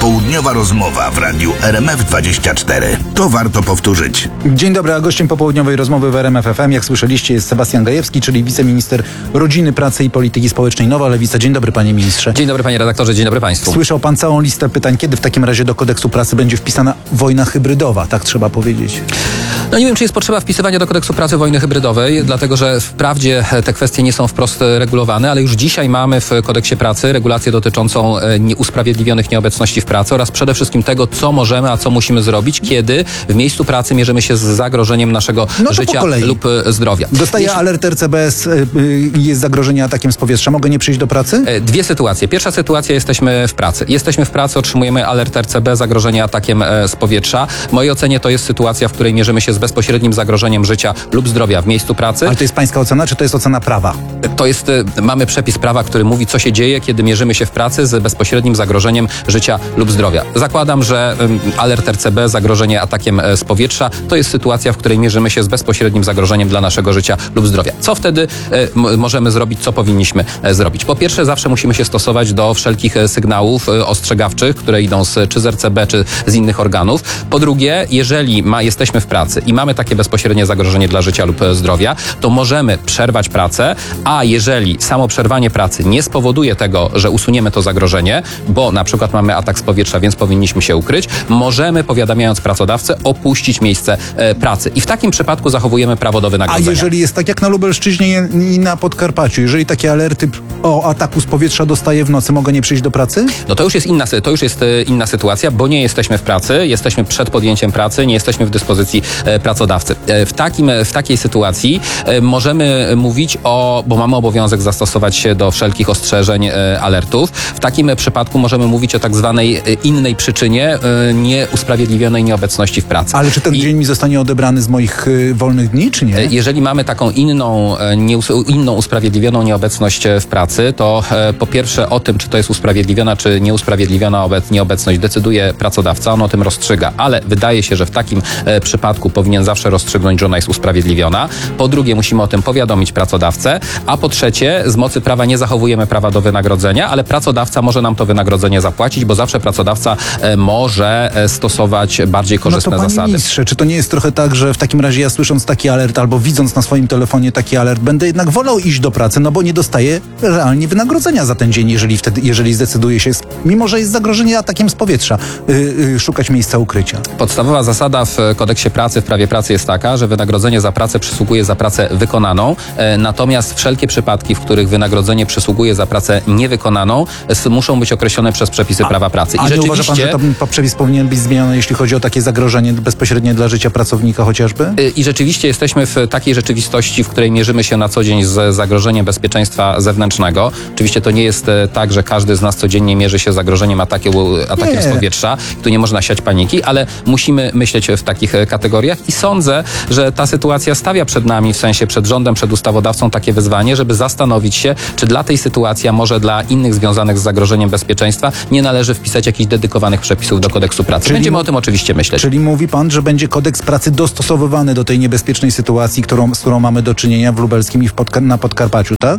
Popołudniowa rozmowa w radiu RMF24. To warto powtórzyć. Dzień dobry, a gościem popołudniowej rozmowy w RMF FM, jak słyszeliście, jest Sebastian Gajewski, czyli wiceminister rodziny, pracy i polityki społecznej Nowa Lewica. Dzień dobry, panie ministrze. Dzień dobry, panie redaktorze, dzień dobry państwu. Słyszał pan całą listę pytań, kiedy w takim razie do kodeksu pracy będzie wpisana wojna hybrydowa, tak trzeba powiedzieć. No nie wiem, czy jest potrzeba wpisywania do kodeksu pracy wojny hybrydowej, dlatego że wprawdzie te kwestie nie są wprost regulowane, ale już dzisiaj mamy w kodeksie pracy regulację dotyczącą usprawiedliwionych nieobecności w pracy oraz przede wszystkim tego, co możemy, a co musimy zrobić, kiedy w miejscu pracy mierzymy się z zagrożeniem naszego życia lub zdrowia. Dostaję alert RCBS, jest zagrożenie atakiem z powietrza. Mogę nie przyjść do pracy? Dwie sytuacje. Pierwsza sytuacja, jesteśmy w pracy. Jesteśmy w pracy, otrzymujemy alert RCB, zagrożenie atakiem z powietrza. W mojej ocenie to jest sytuacja, w której mierzymy się z bezpośrednim zagrożeniem życia lub zdrowia w miejscu pracy. Ale to jest pańska ocena, czy to jest ocena prawa? To jest, mamy przepis prawa, który mówi, co się dzieje, kiedy mierzymy się w pracy z bezpośrednim zagrożeniem życia lub zdrowia. Zakładam, że alert RCB, zagrożenie atakiem z powietrza, to jest sytuacja, w której mierzymy się z bezpośrednim zagrożeniem dla naszego życia lub zdrowia. Co wtedy możemy zrobić, co powinniśmy zrobić? Po pierwsze, zawsze musimy się stosować do wszelkich sygnałów ostrzegawczych, które idą czy z RCB, czy z innych organów. Po drugie, jeżeli jesteśmy w pracy i mamy takie bezpośrednie zagrożenie dla życia lub zdrowia, to możemy przerwać pracę, a jeżeli samo przerwanie pracy nie spowoduje tego, że usuniemy to zagrożenie, bo na przykład mamy atak z powietrza, więc powinniśmy się ukryć, możemy, powiadamiając pracodawcę, opuścić miejsce pracy. I w takim przypadku zachowujemy prawo do wynagrodzenia. A jeżeli jest tak jak na Lubelszczyźnie i na Podkarpaciu, jeżeli takie alerty o ataku z powietrza dostaję w nocy, mogę nie przyjść do pracy? No to już jest inna sytuacja, bo nie jesteśmy w pracy, jesteśmy przed podjęciem pracy, nie jesteśmy w dyspozycji pracodawcy. W takiej sytuacji możemy mówić bo mamy obowiązek zastosować się do wszelkich ostrzeżeń, alertów. W takim przypadku możemy mówić o tak zwanej innej przyczynie nieusprawiedliwionej nieobecności w pracy. Ale czy ten dzień mi zostanie odebrany z moich wolnych dni, czy nie? Jeżeli mamy taką inną usprawiedliwioną nieobecność w pracy, to po pierwsze o tym, czy to jest usprawiedliwiona, czy nieusprawiedliwiona nieobecność, decyduje pracodawca, on o tym rozstrzyga, ale wydaje się, że w takim przypadku powinien zawsze rozstrzygnąć, że ona jest usprawiedliwiona. Po drugie, musimy o tym powiadomić pracodawcę, a po trzecie, z mocy prawa nie zachowujemy prawa do wynagrodzenia, ale pracodawca może nam to wynagrodzenie zapłacić, bo zawsze pracodawca może stosować bardziej korzystne zasady. Panie ministrze, czy to nie jest trochę tak, że w takim razie ja słysząc taki alert albo widząc na swoim telefonie taki alert, będę jednak wolał iść do pracy, no bo nie dostaję realnie wynagrodzenia za ten dzień, jeżeli zdecyduje się, mimo że jest zagrożenie atakiem z powietrza, szukać miejsca ukrycia? Podstawowa zasada w kodeksie pracy, w prawie pracy jest taka, że wynagrodzenie za pracę przysługuje za pracę wykonaną, natomiast wszelkie przypadki, w których wynagrodzenie przysługuje za pracę niewykonaną, muszą być określone przez przepisy prawa pracy. A nie uważa pan, że ten przepis powinien być zmieniony, jeśli chodzi o takie zagrożenie bezpośrednie dla życia pracownika chociażby? I rzeczywiście jesteśmy w takiej rzeczywistości, w której mierzymy się na co dzień z zagrożeniem bezpieczeństwa zewnętrznego. Oczywiście to nie jest tak, że każdy z nas codziennie mierzy się z zagrożeniem atakiem z powietrza. Tu nie można siać paniki, ale musimy myśleć w takich kategoriach i sądzę, że ta sytuacja stawia przed nami, w sensie przed rządem, przed ustawodawcą takie wyzwanie, żeby zastanowić się, czy dla tej sytuacji, a może dla innych związanych z zagrożeniem bezpieczeństwa, nie należy wpisać jakichś dedykowanych przepisów do kodeksu pracy. Będziemy o tym oczywiście myśleć. Czyli mówi pan, że będzie kodeks pracy dostosowywany do tej niebezpiecznej sytuacji, z którą mamy do czynienia w Lubelskim i na Podkarpaciu, tak?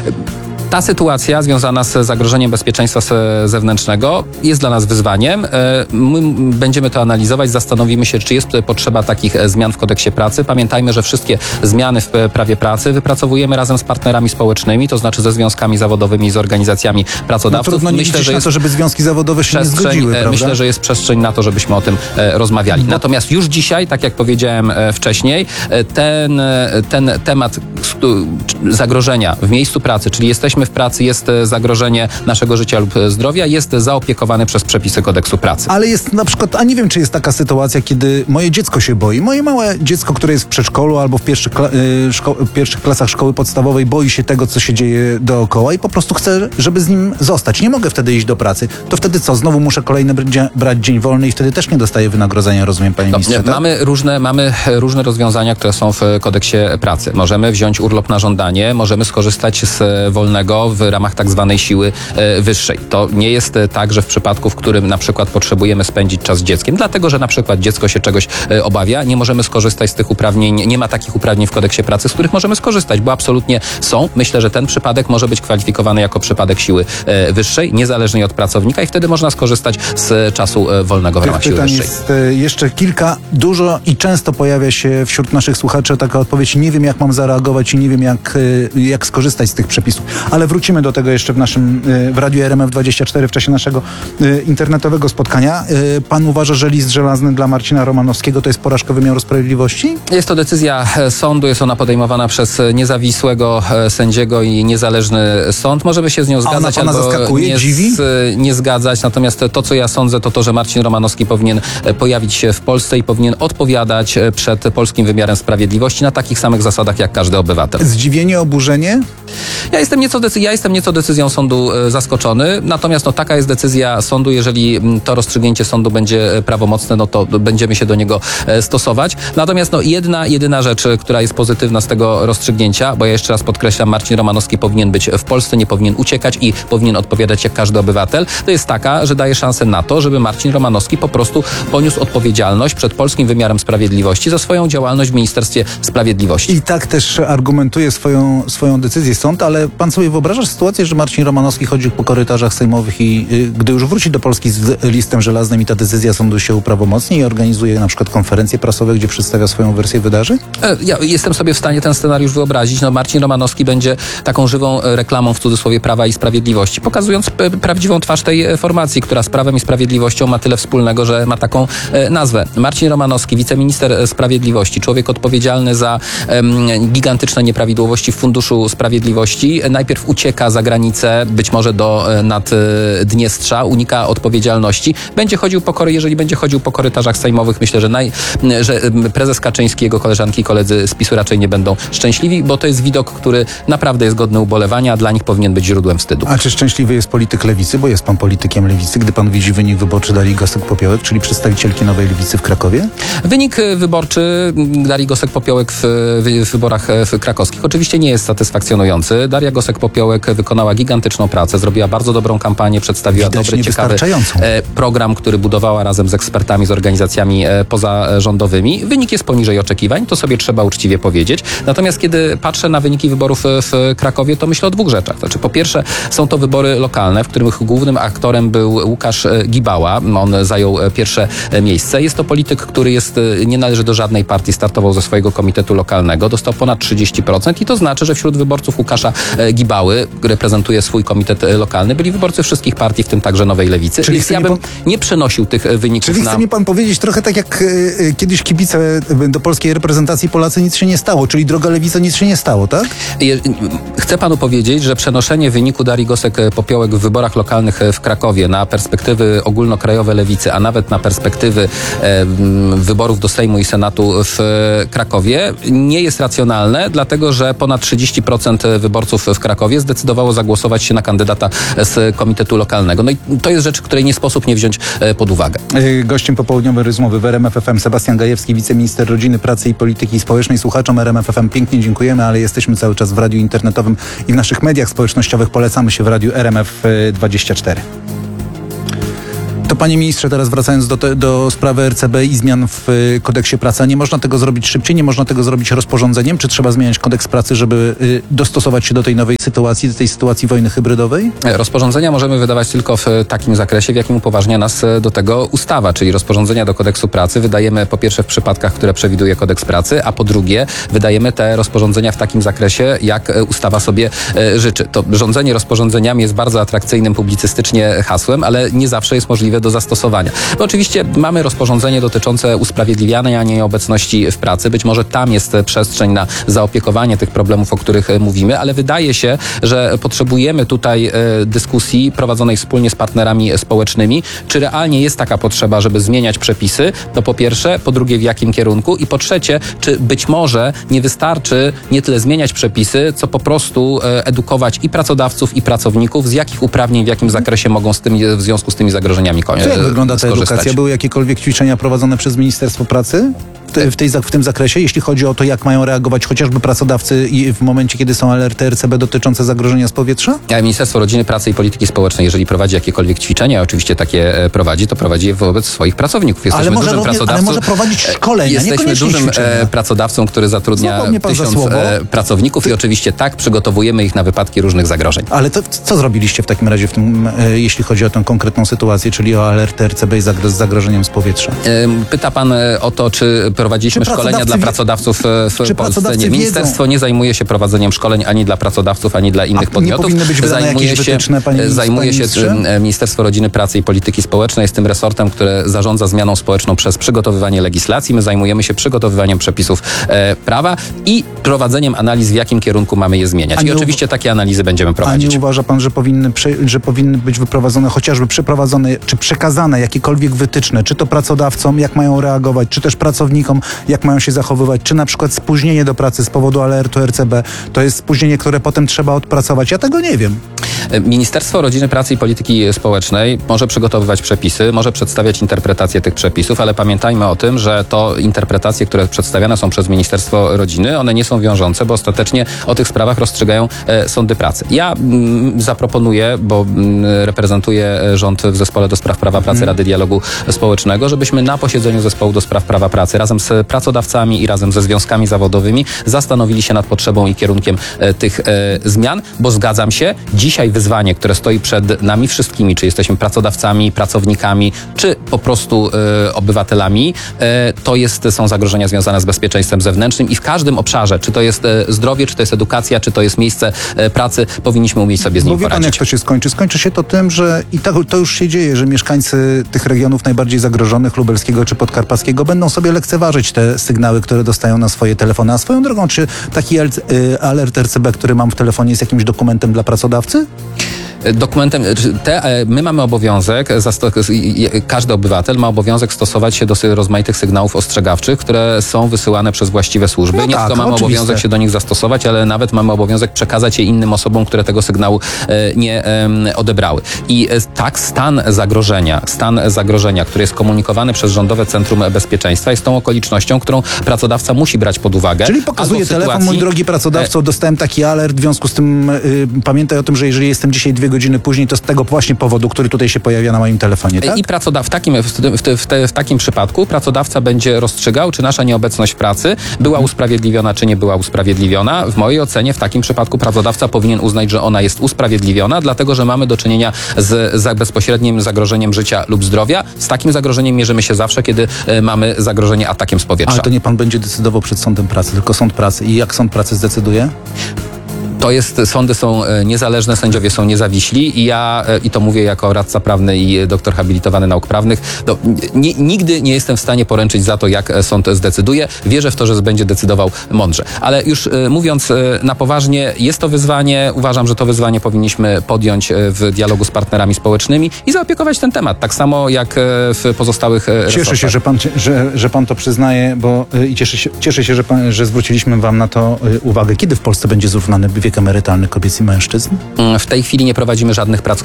Ta sytuacja związana z zagrożeniem bezpieczeństwa zewnętrznego jest dla nas wyzwaniem. My będziemy to analizować, zastanowimy się, czy jest potrzeba takich zmian w kodeksie pracy. Pamiętajmy, że wszystkie zmiany w prawie pracy wypracowujemy razem z partnerami społecznymi, to znaczy ze związkami zawodowymi, z organizacjami pracodawców. No trudno nie liczyć na to, żeby związki zawodowe się nie zgodziły, prawda? Myślę, że jest przestrzeń na to, żebyśmy o tym rozmawiali. Natomiast już dzisiaj, tak jak powiedziałem wcześniej, ten temat zagrożenia w miejscu pracy, czyli jesteśmy w pracy, jest zagrożenie naszego życia lub zdrowia, jest zaopiekowany przez przepisy kodeksu pracy. Ale jest na przykład, a nie wiem, czy jest taka sytuacja, kiedy moje dziecko się boi. Moje małe dziecko, które jest w przedszkolu albo w pierwszych klasach szkoły podstawowej, boi się tego, co się dzieje dookoła i po prostu chce, żeby z nim zostać. Nie mogę wtedy iść do pracy. To wtedy co? Znowu muszę kolejny brać dzień wolny i wtedy też nie dostaję wynagrodzenia, rozumiem, panie ministrze? Tak? Mamy różne rozwiązania, które są w kodeksie pracy. Możemy wziąć urlop na żądanie, możemy skorzystać z wolnego go w ramach tak zwanej siły wyższej. To nie jest tak, że w przypadku, w którym na przykład potrzebujemy spędzić czas z dzieckiem, dlatego, że na przykład dziecko się czegoś obawia, nie możemy skorzystać z tych uprawnień, nie ma takich uprawnień w kodeksie pracy, z których możemy skorzystać, bo absolutnie są. Myślę, że ten przypadek może być kwalifikowany jako przypadek siły wyższej, niezależnie od pracownika i wtedy można skorzystać z czasu wolnego w ramach siły wyższej. Jest jeszcze kilka, dużo i często pojawia się wśród naszych słuchaczy taka odpowiedź: nie wiem, jak mam zareagować i nie wiem, jak skorzystać z tych przepisów. Ale wrócimy do tego jeszcze w Radiu RMF24 w czasie naszego internetowego spotkania. Pan uważa, że list żelazny dla Marcina Romanowskiego to jest porażka wymiaru sprawiedliwości? Jest to decyzja sądu, jest ona podejmowana przez niezawisłego sędziego i niezależny sąd. Możemy się z nią zgadzać ona albo zaskakuje, dziwi? nie zgadzać. Natomiast to, co ja sądzę, to, że Marcin Romanowski powinien pojawić się w Polsce i powinien odpowiadać przed polskim wymiarem sprawiedliwości na takich samych zasadach jak każdy obywatel. Zdziwienie, oburzenie? Ja jestem nieco decyzją sądu zaskoczony, natomiast taka jest decyzja sądu. Jeżeli to rozstrzygnięcie sądu będzie prawomocne, to będziemy się do niego stosować. Natomiast jedyna rzecz, która jest pozytywna z tego rozstrzygnięcia, bo ja jeszcze raz podkreślam, Marcin Romanowski powinien być w Polsce, nie powinien uciekać i powinien odpowiadać jak każdy obywatel, to jest taka, że daje szansę na to, żeby Marcin Romanowski po prostu poniósł odpowiedzialność przed polskim wymiarem sprawiedliwości za swoją działalność w Ministerstwie Sprawiedliwości. I tak też argumentuje swoją decyzję sąd, ale pan sobie wyobrażasz sytuację, że Marcin Romanowski chodzi po korytarzach sejmowych i gdy już wróci do Polski z listem żelaznym i ta decyzja sądu się uprawomocni i organizuje na przykład konferencje prasowe, gdzie przedstawia swoją wersję wydarzeń? Ja jestem sobie w stanie ten scenariusz wyobrazić. Marcin Romanowski będzie taką żywą reklamą w cudzysłowie Prawa i Sprawiedliwości, pokazując prawdziwą twarz tej formacji, która z Prawem i Sprawiedliwością ma tyle wspólnego, że ma taką nazwę. Marcin Romanowski, wiceminister sprawiedliwości, człowiek odpowiedzialny za gigantyczne nieprawidłowości w Funduszu Sprawiedliwości, najpierw ucieka za granicę, być może do Naddniestrza, unika odpowiedzialności. Jeżeli będzie chodził po korytarzach sejmowych, myślę, że prezes Kaczyński, jego koleżanki i koledzy z PiS-u raczej nie będą szczęśliwi, bo to jest widok, który naprawdę jest godny ubolewania, a dla nich powinien być źródłem wstydu. A czy szczęśliwy jest polityk Lewicy, bo jest pan politykiem Lewicy, gdy pan widzi wynik wyborczy Darii Gosek-Popiołek, czyli przedstawicielki Nowej Lewicy w Krakowie? Wynik wyborczy Darii Gosek-Popiołek w wyborach krakowskich oczywiście nie jest satysfakcjonujący. Daria Gosek-Popiołek wykonała gigantyczną pracę, zrobiła bardzo dobrą kampanię, przedstawiła dobry, ciekawy program, który budowała razem z ekspertami, z organizacjami pozarządowymi. Wynik jest poniżej oczekiwań, to sobie trzeba uczciwie powiedzieć. Natomiast kiedy patrzę na wyniki wyborów w Krakowie, to myślę o dwóch rzeczach. Znaczy, po pierwsze, są to wybory lokalne, w których głównym aktorem był Łukasz Gibała. On zajął pierwsze miejsce. Jest to polityk, który nie należy do żadnej partii, startował ze swojego komitetu lokalnego, dostał ponad 30% i to znaczy, że wśród wyborców Łukasza Gibały, reprezentuje swój komitet lokalny, byli wyborcy wszystkich partii, w tym także Nowej Lewicy. Więc ja bym nie przenosił tych wyników Czyli chce mi pan powiedzieć trochę tak jak kiedyś kibice do polskiej reprezentacji Polacy, nic się nie stało, czyli droga Lewica, nic się nie stało, tak? Chcę panu powiedzieć, że przenoszenie wyniku Darii Gosek-Popiołek w wyborach lokalnych w Krakowie na perspektywy ogólnokrajowe Lewicy, a nawet na perspektywy wyborów do Sejmu i Senatu w Krakowie nie jest racjonalne, dlatego że ponad 30% wyborców w Krakowie zdecydowało zagłosować się na kandydata z komitetu lokalnego. I to jest rzecz, której nie sposób nie wziąć pod uwagę. Gościem popołudniowej rozmowy w RMF FM Sebastian Gajewski, wiceminister rodziny, pracy i polityki społecznej. Słuchaczom RMF FM pięknie dziękujemy, ale jesteśmy cały czas w radiu internetowym i w naszych mediach społecznościowych. Polecamy się w radiu RMF24. To panie ministrze, teraz wracając do sprawy RCB i zmian w kodeksie pracy, nie można tego zrobić szybciej, nie można tego zrobić rozporządzeniem? Czy trzeba zmieniać kodeks pracy, żeby dostosować się do tej nowej sytuacji, do tej sytuacji wojny hybrydowej? Rozporządzenia możemy wydawać tylko w takim zakresie, w jakim upoważnia nas do tego ustawa, czyli rozporządzenia do kodeksu pracy wydajemy po pierwsze w przypadkach, które przewiduje kodeks pracy, a po drugie wydajemy te rozporządzenia w takim zakresie, jak ustawa sobie życzy. To rządzenie rozporządzeniami jest bardzo atrakcyjnym publicystycznie hasłem, ale nie zawsze jest możliwe do zastosowania. Bo oczywiście mamy rozporządzenie dotyczące usprawiedliwiania nieobecności w pracy. Być może tam jest przestrzeń na zaopiekowanie tych problemów, o których mówimy, ale wydaje się, że potrzebujemy tutaj dyskusji prowadzonej wspólnie z partnerami społecznymi, czy realnie jest taka potrzeba, żeby zmieniać przepisy, to po pierwsze, po drugie w jakim kierunku i po trzecie, czy być może nie wystarczy nie tyle zmieniać przepisy, co po prostu edukować i pracodawców, i pracowników, z jakich uprawnień, w jakim zakresie mogą w związku z tymi zagrożeniami Jak wygląda ta edukacja? Były jakiekolwiek ćwiczenia prowadzone przez Ministerstwo Pracy? w tym zakresie, jeśli chodzi o to, jak mają reagować chociażby pracodawcy w momencie, kiedy są alerty RCB dotyczące zagrożenia z powietrza? Ministerstwo Rodziny, Pracy i Polityki Społecznej, jeżeli prowadzi jakiekolwiek ćwiczenia, oczywiście takie prowadzi, to prowadzi je wobec swoich pracowników. Ale może prowadzić szkolenia, jesteśmy dużym pracodawcą, który zatrudnia 1000 pracowników i oczywiście tak przygotowujemy ich na wypadki różnych zagrożeń. Ale to co zrobiliście w takim razie jeśli chodzi o tę konkretną sytuację, czyli o alerty RCB i z zagrożeniem z powietrza? Pyta pan o to, czy prowadziliśmy szkolenia dla pracodawców w Polsce? Nie, ministerstwo nie zajmuje się prowadzeniem szkoleń ani dla pracodawców, ani dla innych podmiotów. Nie powinny być wydane jakieś wytyczne, zajmuje się Ministerstwo Rodziny, Pracy i Polityki Społecznej, jest tym resortem, które zarządza zmianą społeczną przez przygotowywanie legislacji. My zajmujemy się przygotowywaniem przepisów prawa i prowadzeniem analiz, w jakim kierunku mamy je zmieniać. I oczywiście takie analizy będziemy prowadzić. A nie uważa pan, że powinny być wyprowadzone, chociażby przeprowadzone, czy przekazane jakiekolwiek wytyczne, czy to pracodawcom, jak mają reagować, czy też pracownikom, jak mają się zachowywać, czy na przykład spóźnienie do pracy z powodu alertu RCB, to jest spóźnienie, które potem trzeba odpracować. Ja tego nie wiem. Ministerstwo Rodziny, Pracy i Polityki Społecznej może przygotowywać przepisy, może przedstawiać interpretacje tych przepisów, ale pamiętajmy o tym, że to interpretacje, które przedstawiane są przez Ministerstwo Rodziny, one nie są wiążące, bo ostatecznie o tych sprawach rozstrzygają sądy pracy. Ja zaproponuję, bo reprezentuję rząd w Zespole do Spraw Prawa Pracy Rady Dialogu Społecznego, żebyśmy na posiedzeniu Zespołu do Spraw Prawa Pracy razem z pracodawcami i razem ze związkami zawodowymi zastanowili się nad potrzebą i kierunkiem tych zmian, bo zgadzam się, dzisiaj wyzwanie, które stoi przed nami wszystkimi, czy jesteśmy pracodawcami, pracownikami, czy po prostu obywatelami, to są zagrożenia związane z bezpieczeństwem zewnętrznym i w każdym obszarze, czy to jest zdrowie, czy to jest edukacja, czy to jest miejsce pracy, powinniśmy umieć sobie z nim poradzić. Wie pan, jak to się skończy? Skończy się to tym, że i to już się dzieje, że mieszkańcy tych regionów najbardziej zagrożonych, lubelskiego czy podkarpackiego, będą sobie lekceważyć te sygnały, które dostają na swoje telefony. A swoją drogą, czy taki alert RCB, który mam w telefonie, jest jakimś dokumentem dla pracodawcy? My mamy obowiązek, każdy obywatel ma obowiązek stosować się do rozmaitych sygnałów ostrzegawczych, które są wysyłane przez właściwe służby. Nie tylko mamy obowiązek się do nich zastosować, ale nawet mamy obowiązek przekazać je innym osobom, które tego sygnału nie odebrały. I tak stan zagrożenia, który jest komunikowany przez Rządowe Centrum Bezpieczeństwa, jest tą okolicznością, którą pracodawca musi brać pod uwagę. Czyli pokazuje telefon, mój drogi pracodawco, dostałem taki alert, w związku z tym pamiętaj o tym, że jeżeli jestem dzisiaj 2 godziny później, to z tego właśnie powodu, który tutaj się pojawia na moim telefonie, tak? I w takim przypadku pracodawca będzie rozstrzygał, czy nasza nieobecność w pracy była usprawiedliwiona, czy nie była usprawiedliwiona. W mojej ocenie w takim przypadku pracodawca powinien uznać, że ona jest usprawiedliwiona, dlatego że mamy do czynienia z bezpośrednim zagrożeniem życia lub zdrowia. Z takim zagrożeniem mierzymy się zawsze, kiedy mamy zagrożenie atakiem z powietrza. Ale to nie pan będzie decydował przed sądem pracy, tylko sąd pracy. I jak sąd pracy zdecyduje? Sądy są niezależne, sędziowie są niezawiśli i to mówię jako radca prawny i doktor habilitowany nauk prawnych. Nigdy nie jestem w stanie poręczyć za to, jak sąd zdecyduje. Wierzę w to, że będzie decydował mądrze. Ale już mówiąc na poważnie, jest to wyzwanie. Uważam, że to wyzwanie powinniśmy podjąć w dialogu z partnerami społecznymi i zaopiekować ten temat. Tak samo jak w pozostałych resortach. Cieszę się, że pan to przyznaje, i cieszę się, że zwróciliśmy wam na to uwagę. Kiedy w Polsce będzie zrównany wiek emerytalny kobiet i mężczyzn? W tej chwili nie prowadzimy żadnych prac,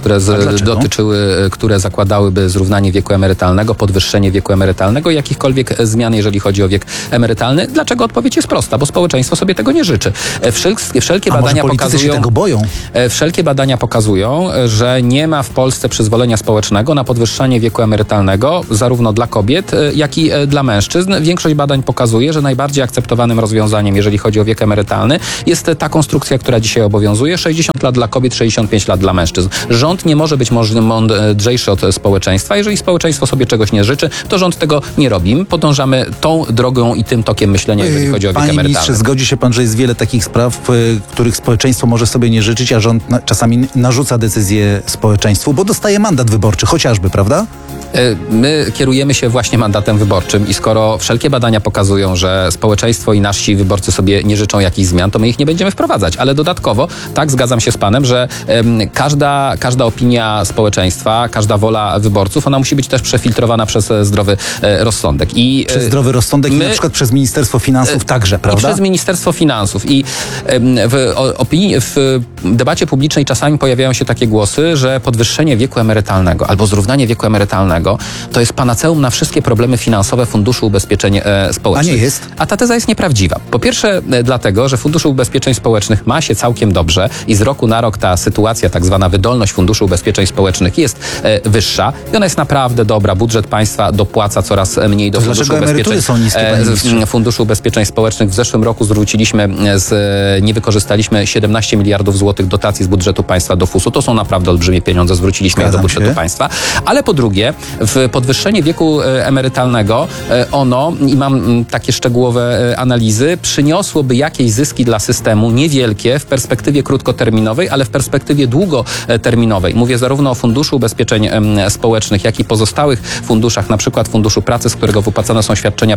które zakładałyby zrównanie wieku emerytalnego, podwyższenie wieku emerytalnego, jakichkolwiek zmian, jeżeli chodzi o wiek emerytalny. Dlaczego? Odpowiedź jest prosta, bo społeczeństwo sobie tego nie życzy. Wszelkie badania pokazują, się tego boją? Wszelkie badania pokazują, że nie ma w Polsce przyzwolenia społecznego na podwyższanie wieku emerytalnego, zarówno dla kobiet, jak i dla mężczyzn. Większość badań pokazuje, że najbardziej akceptowanym rozwiązaniem, jeżeli chodzi o wiek emerytalny, jest ta konstrukcja, która dzisiaj obowiązuje. 60 lat dla kobiet, 65 lat dla mężczyzn. Rząd nie może być mądrzejszy od społeczeństwa. Jeżeli społeczeństwo sobie czegoś nie życzy, to rząd tego nie robi. My podążamy tą drogą i tym tokiem myślenia, jeżeli chodzi o wiek emerytalny. Panie ministrze, zgodzi się pan, że jest wiele takich spraw, których społeczeństwo może sobie nie życzyć, a rząd czasami narzuca decyzje społeczeństwu, bo dostaje mandat wyborczy, chociażby, prawda? My kierujemy się właśnie mandatem wyborczym i skoro wszelkie badania pokazują, że społeczeństwo i nasi wyborcy sobie nie życzą jakichś zmian, to my ich nie będziemy wprowadzać. Ale dodatkowo, tak, zgadzam się z panem, że każda opinia społeczeństwa, każda wola wyborców, ona musi być też przefiltrowana przez zdrowy rozsądek. Przez zdrowy rozsądek i na przykład przez Ministerstwo Finansów także, prawda? I przez Ministerstwo Finansów. I w debacie publicznej czasami pojawiają się takie głosy, że podwyższenie wieku emerytalnego albo zrównanie wieku emerytalnego Społecznego to jest panaceum na wszystkie problemy finansowe Funduszu Ubezpieczeń Społecznych. A nie jest? A ta teza jest nieprawdziwa. Po pierwsze dlatego, że Fundusz Ubezpieczeń Społecznych ma się całkiem dobrze i z roku na rok ta sytuacja, tak zwana wydolność Funduszu Ubezpieczeń Społecznych jest wyższa i ona jest naprawdę dobra. Budżet państwa dopłaca coraz mniej do Funduszu dlaczego emerytury są niskie, panie ministrze? Funduszu Ubezpieczeń Społecznych. W zeszłym roku nie wykorzystaliśmy 17 miliardów złotych dotacji z budżetu państwa do FUS-u. To są naprawdę olbrzymie pieniądze, zwróciliśmy je do Zgadzam budżetu się. państwa. Ale po drugie, w podwyższenie wieku emerytalnego ono, i mam takie szczegółowe analizy, przyniosłoby jakieś zyski dla systemu, niewielkie w perspektywie krótkoterminowej, ale w perspektywie długoterminowej. Mówię zarówno o Funduszu Ubezpieczeń Społecznych, jak i pozostałych funduszach, na przykład Funduszu Pracy, z którego wypłacane są świadczenia